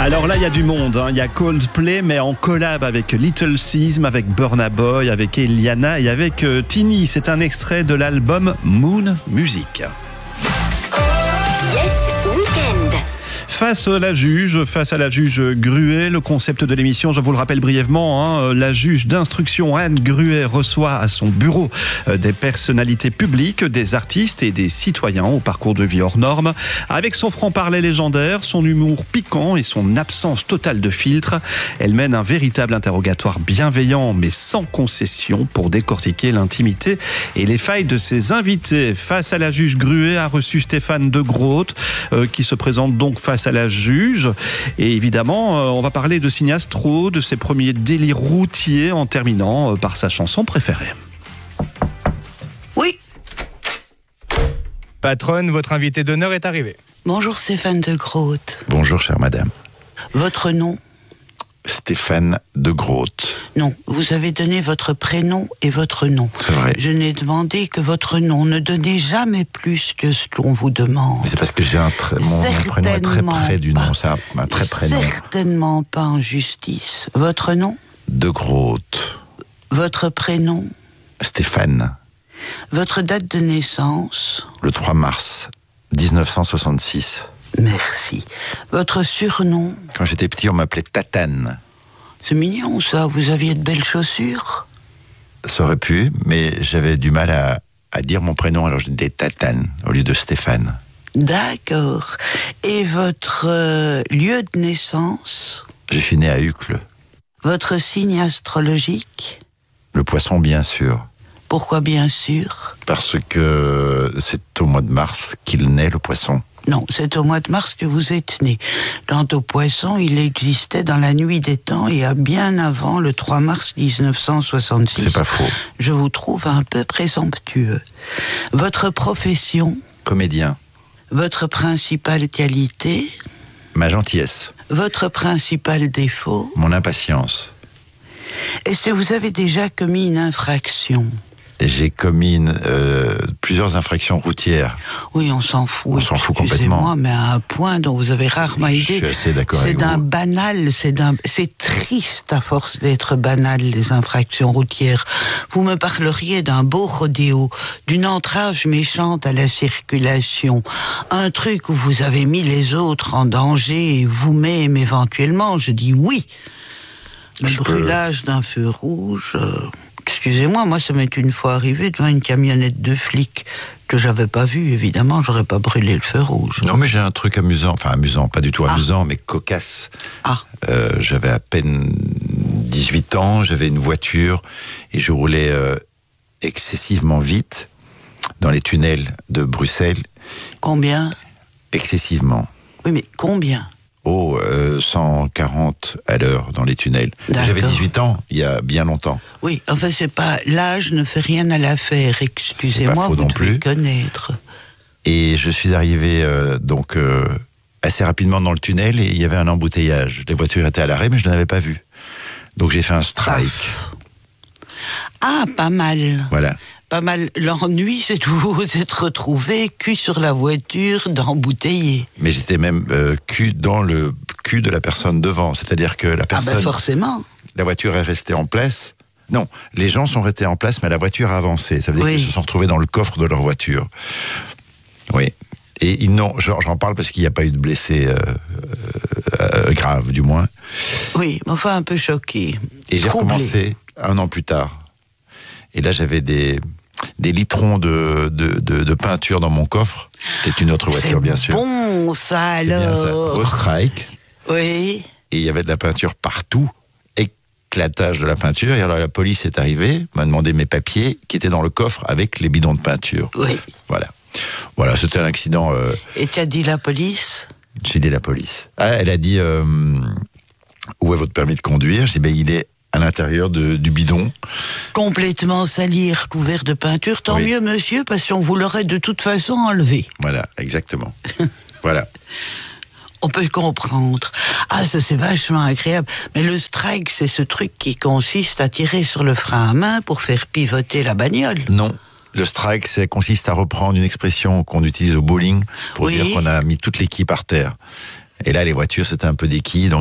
Alors là, il y a du monde. Il y a Coldplay, mais en collab avec Little Seasm, avec Burna Boy, avec Eliana et avec Tini. C'est un extrait de l'album Moon Music. Yes Weekend. Face à la juge Gruet, le concept de l'émission, je vous le rappelle brièvement, la juge d'instruction Anne Gruet reçoit à son bureau des personnalités publiques, des artistes et des citoyens au parcours de vie hors norme. Avec son franc-parler légendaire, son humour piquant et son absence totale de filtre, elle mène un véritable interrogatoire bienveillant mais sans concession pour décortiquer l'intimité et les failles de ses invités. Face à la juge Gruet a reçu Stéphane de Groot qui se présente donc face à la juge. Et évidemment, on va parler de Signastro, de ses premiers délires routiers en terminant par sa chanson préférée. Oui. Patronne, votre invité d'honneur est arrivé. Bonjour Stéphane de Groot. Bonjour, chère madame. Votre nom? Stéphane de Groot. Non, vous avez donné votre prénom et votre nom. C'est vrai. Je n'ai demandé que votre nom. Ne donnez jamais plus que ce qu'on vous demande. Mais c'est parce que j'ai mon prénom est très près du nom. C'est un très prénom. Certainement pas en justice. Votre nom? De Groot. Votre prénom? Stéphane. Votre date de naissance? Le 3 mars 1966. Merci. Votre surnom? Quand j'étais petit, on m'appelait Tatane. C'est mignon ça, vous aviez de belles chaussures? Ça aurait pu, mais j'avais du mal à dire mon prénom, alors je disais Tatane au lieu de Stéphane. D'accord. Et votre lieu de naissance? Je suis né à Uccle. Votre signe astrologique? Le poisson, bien sûr. Pourquoi bien sûr? Parce que c'est au mois de mars qu'il naît, le poisson. Non, c'est au mois de mars que vous êtes né. Quant au poisson, il existait dans la nuit des temps et à bien avant le 3 mars 1966. C'est pas faux. Je vous trouve un peu présomptueux. Votre profession? Comédien. Votre principale qualité? Ma gentillesse. Votre principal défaut? Mon impatience. Est-ce que vous avez déjà commis une infraction? J'ai commis plusieurs infractions routières. Oui, on s'en fout. On s'en fout complètement. Excusez-moi, mais à un point dont vous avez rarement idée. Je suis assez d'accord avec vous. C'est d'un banal, c'est triste à force d'être banal, les infractions routières. Vous me parleriez d'un beau rodéo, d'une entrave méchante à la circulation, un truc où vous avez mis les autres en danger et vous-même éventuellement, je dis oui. Le brûlage d'un feu rouge... Excusez-moi, moi ça m'est une fois arrivé devant une camionnette de flics que j'avais pas vue, évidemment, j'aurais pas brûlé le feu rouge. Non mais j'ai un truc amusant, enfin amusant, pas du tout amusant, mais cocasse. J'avais à peine 18 ans, j'avais une voiture et je roulais excessivement vite dans les tunnels de Bruxelles. Combien? Excessivement. Oui, mais combien? 140 à l'heure dans les tunnels. J'avais 18 ans, il y a bien longtemps. Oui, enfin c'est pas... L'âge ne fait rien à l'affaire, excusez-moi, vous devez connaître. Et je suis arrivé donc assez rapidement dans le tunnel et il y avait un embouteillage. Les voitures étaient à l'arrêt, mais je ne l'avais pas vu. Donc j'ai fait un strike. Ah, pas mal. Voilà. Pas mal. L'ennui, c'est de vous être retrouvé cul sur la voiture d'embouteillé. Mais j'étais même cul dans le cul de la personne devant. C'est-à-dire que la personne... Ah ben forcément. La voiture est restée en place. Non, les gens sont restés en place, mais la voiture a avancé. Ça veut dire qu'ils se sont retrouvés dans le coffre de leur voiture. Oui. Et j'en parle parce qu'il n'y a pas eu de blessés graves, du moins. Oui, mais enfin un peu choqué. Et j'ai recommencé 1 an plus tard. Et là, j'avais des litrons de peinture dans mon coffre. C'était une autre voiture, bien sûr. C'est bon, ça, alors. Bien ça. Au strike. Oui. Et il y avait de la peinture partout. Éclatage de la peinture. Et alors, la police est arrivée, m'a demandé mes papiers qui étaient dans le coffre avec les bidons de peinture. Oui. Voilà, c'était un accident. Et qu'a dit la police? J'ai dit la police. Ah, elle a dit, où est votre permis de conduire? J'ai dit, il est à l'intérieur du bidon. Complètement sali, recouvert de peinture. Tant mieux, monsieur, parce qu'on vous l'aurait de toute façon enlevé. Voilà, exactement. Voilà. On peut comprendre. Ah, ça c'est vachement agréable. Mais le strike, c'est ce truc qui consiste à tirer sur le frein à main pour faire pivoter la bagnole. Non. Le strike, ça consiste à reprendre une expression qu'on utilise au bowling pour dire qu'on a mis toute l'équipe par terre. Et là, les voitures, c'était un peu des quilles, donc